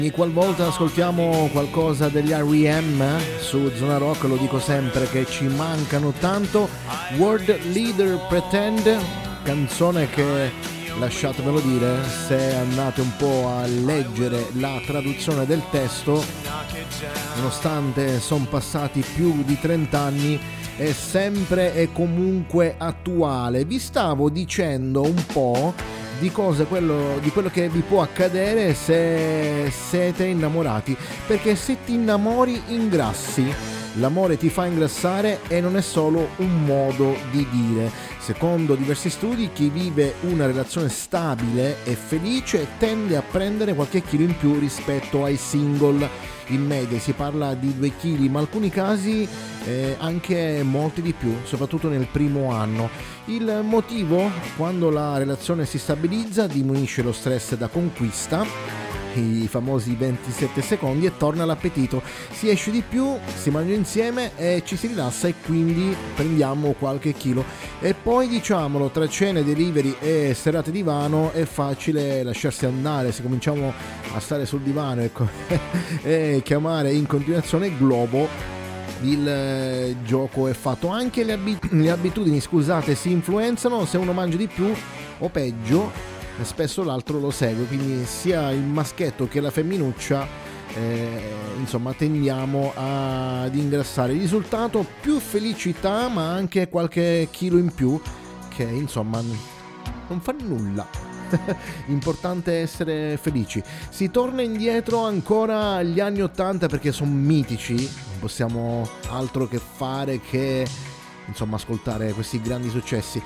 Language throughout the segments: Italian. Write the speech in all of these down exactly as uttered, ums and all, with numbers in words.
Ogni qualvolta ascoltiamo qualcosa degli R E M su Zona Rock, lo dico sempre che ci mancano tanto. World Leader Pretend, canzone che, lasciatemelo dire, se andate un po' a leggere la traduzione del testo, nonostante sono passati più di trenta anni, è sempre e comunque attuale. Vi stavo dicendo un po' di cose, quello, di quello che vi può accadere se siete innamorati, perché se ti innamori ingrassi. L'amore ti fa ingrassare e non è solo un modo di dire. Secondo diversi studi, chi vive una relazione stabile e felice tende a prendere qualche chilo in più rispetto ai single. In media si parla di due chili, ma in alcuni casi eh, anche molti di più, soprattutto nel primo anno. Il motivo? Quando la relazione si stabilizza, diminuisce lo stress da conquista, i famosi ventisette secondi, e torna l'appetito. Si esce di più, si mangia insieme e ci si rilassa, e quindi prendiamo qualche chilo. E poi, diciamolo, tra cene, delivery e serate divano è facile lasciarsi andare. Se cominciamo a stare sul divano ecco, e chiamare in continuazione Globo, il eh, gioco è fatto. Anche le, abit- le abitudini, scusate, si influenzano. Se uno mangia di più o peggio, spesso l'altro lo segue, quindi sia il maschietto che la femminuccia eh, insomma tendiamo ad ingrassare. Il risultato: più felicità, ma anche qualche chilo in più, che insomma non fa nulla. Importante essere felici. Si torna indietro ancora agli anni ottanta, perché sono mitici, non possiamo altro che fare che insomma ascoltare questi grandi successi.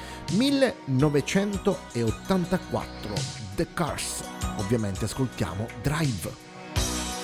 Millenovecentottantaquattro, The Cars, ovviamente ascoltiamo Drive.